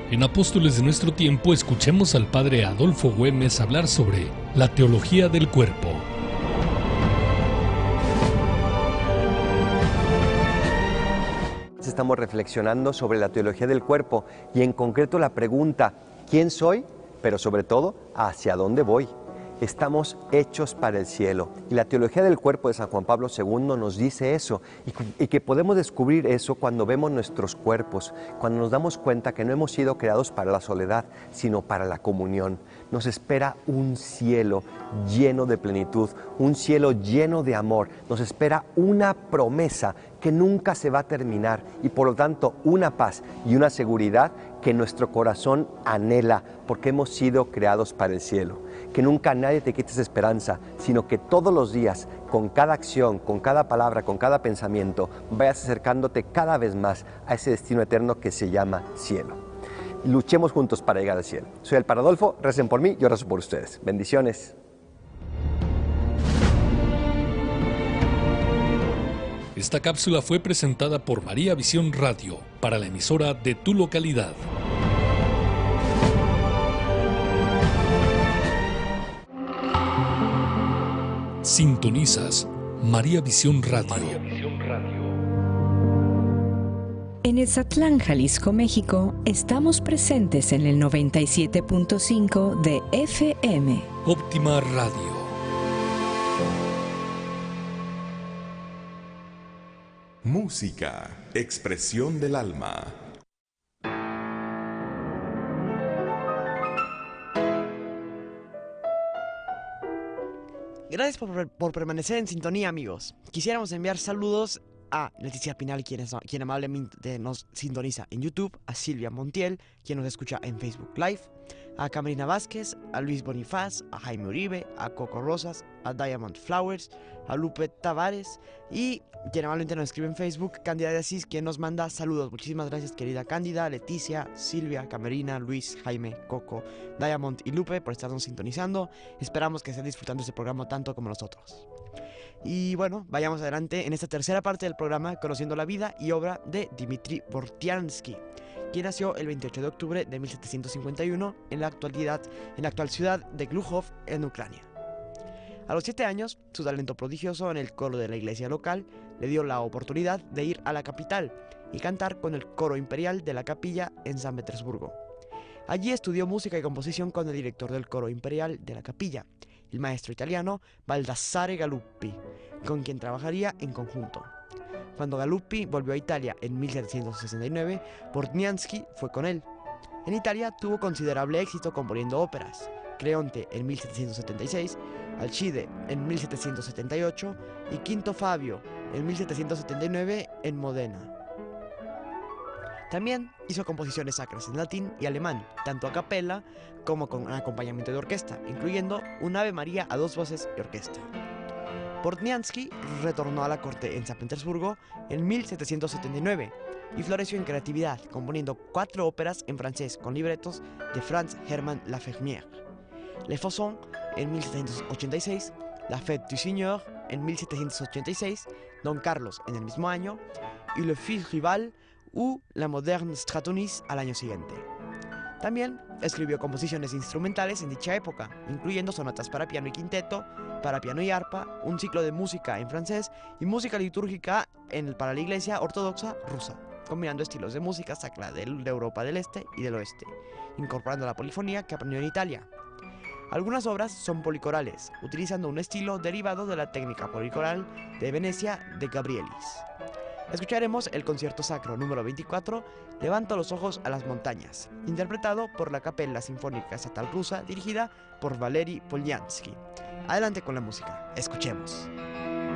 En Apóstoles de Nuestro Tiempo escuchemos al padre Adolfo Güemes hablar sobre la teología del cuerpo. Estamos reflexionando sobre la teología del cuerpo y en concreto la pregunta, ¿quién soy? Pero sobre todo, ¿hacia dónde voy? Estamos hechos para el cielo. Y la teología del cuerpo de San Juan Pablo II nos dice eso. Y que podemos descubrir eso cuando vemos nuestros cuerpos, cuando nos damos cuenta que no hemos sido creados para la soledad, sino para la comunión. Nos espera un cielo lleno de plenitud, un cielo lleno de amor. Nos espera una promesa que nunca se va a terminar y por lo tanto una paz y una seguridad que nuestro corazón anhela porque hemos sido creados para el cielo. Que nunca nadie te quite esa esperanza, sino que todos los días, con cada acción, con cada palabra, con cada pensamiento, vayas acercándote cada vez más a ese destino eterno que se llama cielo. Luchemos juntos para llegar al cielo. Soy el Padre Adolfo, recen por mí, yo rezo por ustedes. Bendiciones. Esta cápsula fue presentada por María Visión Radio para la emisora de tu localidad. Sintonizas María Visión Radio. En Etzatlán, Jalisco, México, estamos presentes en el 97.5 de FM. Óptima Radio. Música, expresión del alma. Gracias por permanecer en sintonía, amigos. Quisiéramos enviar saludos a Leticia Pinal, quien amablemente nos sintoniza en YouTube, a Silvia Montiel, quien nos escucha en Facebook Live, a Camerina Vázquez, a Luis Bonifaz, a Jaime Uribe, a Coco Rosas, a Diamond Flowers, a Lupe Tavares y quien amablemente nos escribe en Facebook, Cándida de Asís, quien nos manda saludos. Muchísimas gracias, querida Cándida, Leticia, Silvia, Camerina, Luis, Jaime, Coco, Diamond y Lupe por estarnos sintonizando. Esperamos que estén disfrutando este programa tanto como nosotros. Y bueno, vayamos adelante en esta tercera parte del programa conociendo la vida y obra de Dmitri Bortniansky, quien nació el 28 de octubre de 1751 en la actual ciudad de Glujov, en Ucrania. A los 7 años, su talento prodigioso en el coro de la iglesia local le dio la oportunidad de ir a la capital y cantar con el coro imperial de la capilla en San Petersburgo. Allí estudió música y composición con el director del coro imperial de la capilla, el maestro italiano Baldassare Galuppi, con quien trabajaría en conjunto. Cuando Galuppi volvió a Italia en 1769, Bortniansky fue con él. En Italia tuvo considerable éxito componiendo óperas, Creonte en 1776, Alcide en 1778 y Quinto Fabio en 1779 en Modena. También hizo composiciones sacras en latín y alemán, tanto a capella como con acompañamiento de orquesta, incluyendo un Ave María a 2 voces y orquesta. Bortniansky retornó a la corte en San Petersburgo en 1779 y floreció en creatividad, componiendo 4 óperas en francés con libretos de Franz Hermann Lafermière. Le Faucon en 1786, La Fête du Seigneur en 1786, Don Carlos en el mismo año y Le Fils Rival u La Moderne Stratonice al año siguiente. También escribió composiciones instrumentales en dicha época, incluyendo sonatas para piano y quinteto, para piano y arpa, un ciclo de música en francés y música litúrgica para la iglesia ortodoxa rusa, combinando estilos de música sacra de Europa del Este y del Oeste, incorporando la polifonía que aprendió en Italia. Algunas obras son policorales, utilizando un estilo derivado de la técnica policoral de Venecia de Gabrielis. Escucharemos el concierto sacro número 24, Levanto los ojos a las montañas, interpretado por la Capella Sinfónica Estatal Rusa, dirigida por Valery Polyansky. Adelante con la música, escuchemos.